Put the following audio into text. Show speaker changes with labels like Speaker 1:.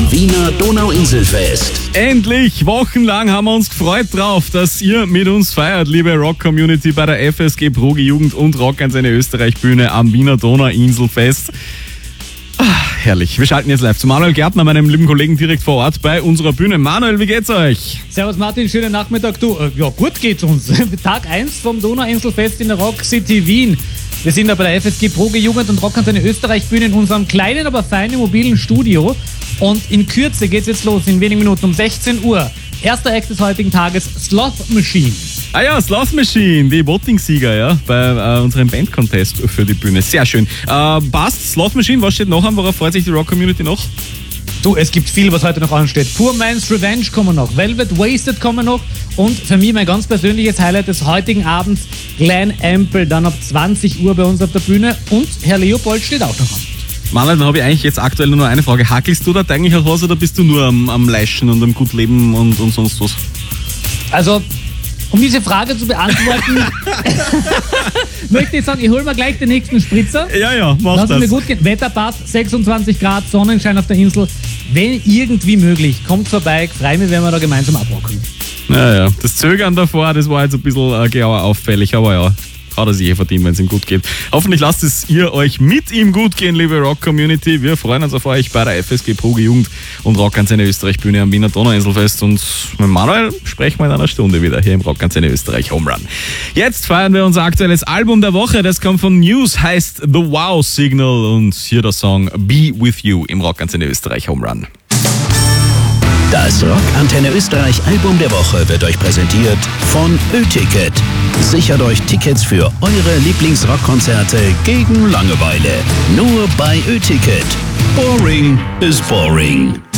Speaker 1: Wiener Donauinselfest.
Speaker 2: Endlich! Wochenlang haben wir uns gefreut drauf, dass ihr mit uns feiert, liebe Rock-Community, bei der FSG Progi Jugend und Rock an seine Österreich-Bühne am Wiener Donauinselfest. Herrlich. Wir schalten jetzt live zu Manuel Gärtner, meinem lieben Kollegen direkt vor Ort bei unserer Bühne. Manuel, wie geht's euch?
Speaker 3: Servus Martin, schönen Nachmittag. Du, ja, gut geht's uns. Tag 1 vom Donauinselfest in der Rock City Wien. Wir sind da bei der FSG Progi Jugend und Rock an seine Österreich-Bühne in unserem kleinen, aber feinen mobilen Studio. Und in Kürze geht's jetzt los, in wenigen Minuten um 16 Uhr. Erster Act des heutigen Tages, Sloth Machine.
Speaker 2: Ah ja, Sloth Machine, die Voting-Sieger, ja, bei unserem Band-Contest für die Bühne. Sehr schön. Passt, Sloth Machine, was steht noch an? Worauf freut sich die Rock-Community noch?
Speaker 3: Du, es gibt viel, was heute noch ansteht. Poor Man's Revenge kommen noch, Velvet Wasted kommen noch und für mich mein ganz persönliches Highlight des heutigen Abends, Glen Ample, dann ab 20 Uhr bei uns auf der Bühne und Herr Leopold steht auch noch an.
Speaker 2: Manuel, dann habe ich eigentlich jetzt aktuell nur eine Frage. Hackelst du da eigentlich auch was oder bist du nur am Leischen und am gut leben und sonst was?
Speaker 3: Also, um diese Frage zu beantworten, möchte ich sagen, ich hole mir gleich den nächsten Spritzer.
Speaker 2: Ja, mach
Speaker 3: Lass
Speaker 2: das.
Speaker 3: mir gut gehen. Wetter passt, 26 Grad, Sonnenschein auf der Insel. Wenn irgendwie möglich, kommt vorbei, freue mich, wenn wir da gemeinsam abrocken.
Speaker 2: Ja, das Zögern davor, das war jetzt ein bisschen genauer auffällig, aber ja, hat er sich verdient, wenn es ihm gut geht. Hoffentlich lasst es ihr euch mit ihm gut gehen, liebe Rock-Community. Wir freuen uns auf euch bei der FSG Progi Jugend und Rock an seine Österreich-Bühne am Wiener Donauinselfest. Und mit Manuel sprechen wir in einer Stunde wieder hier im Rock an seine Österreich Home Run. Jetzt feiern wir unser aktuelles Album der Woche. Das kommt von News, heißt The Wow Signal und hier der Song Be With You im Rock an seine Österreich Home Run.
Speaker 1: Das Rock Antenne Österreich Album der Woche wird euch präsentiert von Ö-Ticket. Sichert euch Tickets für eure Lieblingsrockkonzerte gegen Langeweile. Nur bei Ö-Ticket. Boring is boring.